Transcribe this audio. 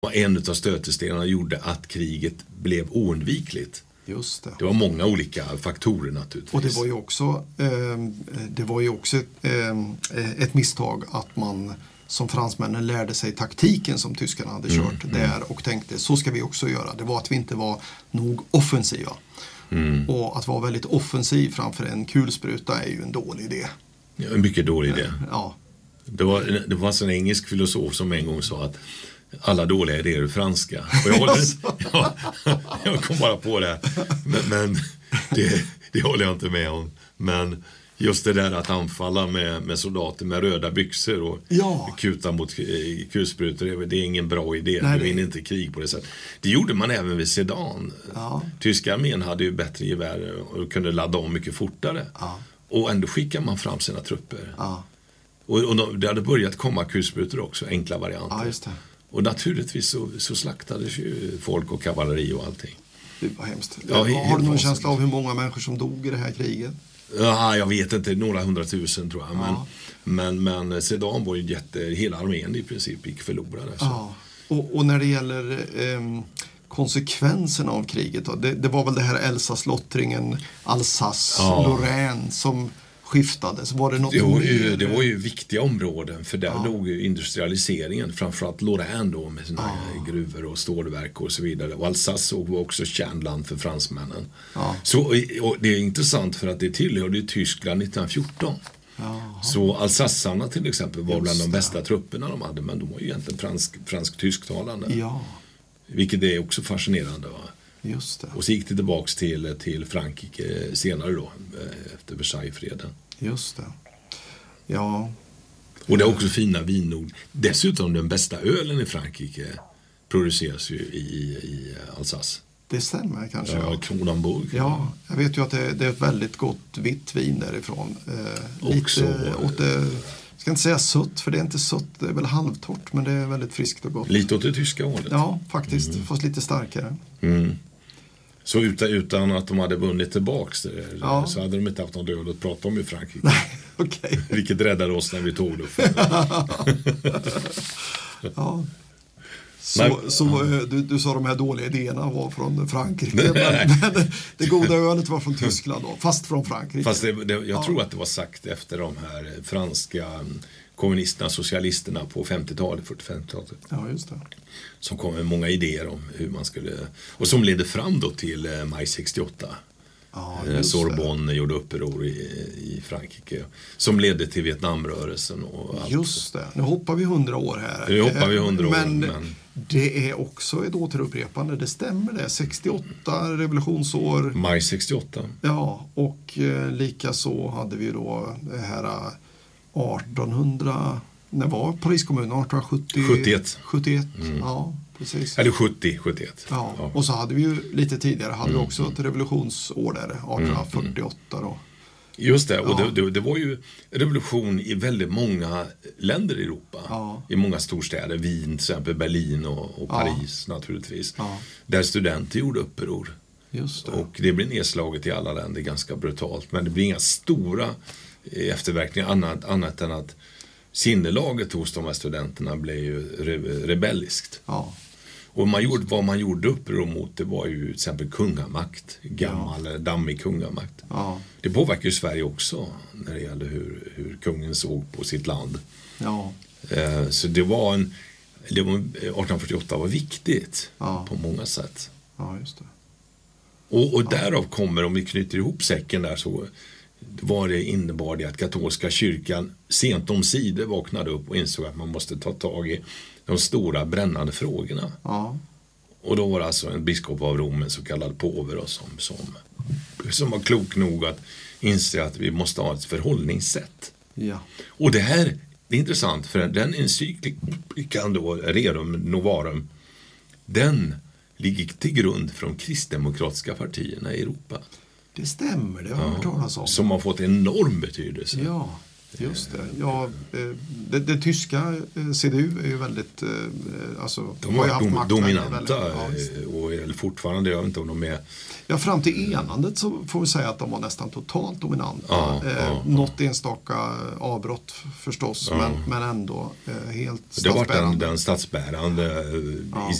En av stötestenarna gjorde att kriget blev oundvikligt. Just det. Det var många olika faktorer naturligtvis. Och det var ju också ett misstag att man som fransmännen lärde sig taktiken som tyskarna hade kört där och tänkte så ska vi också göra. Det var att vi inte var nog offensiva. Och att vara väldigt offensiv framför en kulspruta är ju en dålig idé. Ja, en mycket dålig idé. Ja. Det var alltså en engelsk filosof som en gång sa att alla dåliga idéer är franska. Och jag kom bara på det. Men det håller jag inte med om. Men just det där att anfalla med soldater med röda byxor och kuta mot kulsprutor, det är ingen bra idé. Nej, du vinner inte krig på det sättet. Det gjorde man även vid Sedan. Ja. Tyska armén hade ju bättre gevär och kunde ladda om mycket fortare. Ja. Och ändå skickar man fram sina trupper. Ja. Och det hade börjat komma kulsprutor också, enkla varianter. Ja, just det. Och naturligtvis så slaktades ju folk och kavalleri och allting. Det var hemskt. Har du någon känsla av hur många människor som dog i det här kriget? Ja, jag vet inte, några 100 000 tror jag. Ja. Men Sedan var ju hela armén i princip gick förlorade. Ja. Och när det gäller konsekvenserna av kriget då, det var väl det här Elsass-lottringen, Alsace, Lorraine som skiftades. Var det något det var ju viktiga områden, för där låg ju industrialiseringen, framförallt Lorraine då med sina gruvor och stålverk och så vidare. Och Alsace var också kärnland för fransmännen. Ja. Så och det är intressant för att det tillhörde ju Tyskland 1914. Jaha. Så alsassarna till exempel var bland de bästa trupperna de hade, men de var ju egentligen fransk-tysktalande. Ja. Vilket är också fascinerande, va? Just det. Och så gick det tillbaks till Frankrike senare då, efter Versaillesfreden. Just det. Ja. Och det är också fina vinord. Dessutom den bästa ölen i Frankrike produceras ju i Alsace. Det stämmer kanske. Ja, Kronenbourg. Ja, jag vet ju att det är ett väldigt gott vitt vin därifrån. Lite åt det, jag ska inte säga sött, för det är inte sött, det är väl halvtorrt, men det är väldigt friskt och gott. Lite åt det tyska hållet. Ja, faktiskt, fast lite starkare. Så utan att de hade vunnit tillbaks så hade de inte haft någon död att prata om i Frankrike. Nej, okej. Vilket räddade oss när vi tog det. Ja. Du sa de här dåliga idéerna var från Frankrike, men det goda ölet var från Tyskland då, fast från Frankrike. Fast jag tror att det var sagt efter de här franska kommunisterna, socialisterna på 50-talet, 40-50-talet. Ja, just det. Som kom med många idéer om hur man skulle, och som ledde fram då till maj 68. Sorbonne gjorde uppror i Frankrike, som ledde till Vietnamrörelsen och allt. Just det, nu hoppar vi 100 år här. Nu hoppar vi 100 år. Men det är också ett återupprepande, det stämmer det. 68, revolutionsår. Maj 68. Ja, och lika så hade vi då det här 1800, när var Pariskommunen? 1870? 71. Ja, precis. Eller 71. Ja, och så hade vi ju lite tidigare hade vi också ett revolutionsår där, 1848 då. Just det, och det var ju revolution i väldigt många länder i Europa. Ja. I många storstäder, Wien till exempel, Berlin och Paris naturligtvis. Ja. Där studenter gjorde uppror. Just det. Och det blir nedslaget i alla länder ganska brutalt. Men det blir inga stora efterverkningar annat än att sinnelaget hos de här studenterna blev ju rebelliskt. Ja. Och vad man gjorde uppror mot, det var ju till exempel kungamakt, gammal dammig kungamakt. Ja. Det påverkar ju Sverige också när det gäller hur kungen såg på sitt land. Ja. Så det var 1848 var viktigt på många sätt. Ja, just det. Och därav kommer, om vi knyter ihop säcken där, så var det innebar det att katolska kyrkan sent om sidor vaknade upp och insåg att man måste ta tag i de stora brännande frågorna. Ja. Och då var det alltså en biskop av Rom, en så kallad påve då, som var klok nog att inse att vi måste ha ett förhållningssätt. Ja. Och det är intressant, för den encyklikan då, Rerum Novarum, den ligger till grund för de kristdemokratiska partierna i Europa. Det stämmer, det har jag hört talas om. Som har fått enorm betydelse. Ja. Just det. Ja, det tyska CDU är ju väldigt... Alltså, de har varit dominanta och är fortfarande, jag vet inte om de är... Ja, fram till enandet så får vi säga att de var nästan totalt dominanta. Något enstaka avbrott förstås, men ändå helt statsbärande. Det har varit den statsbärande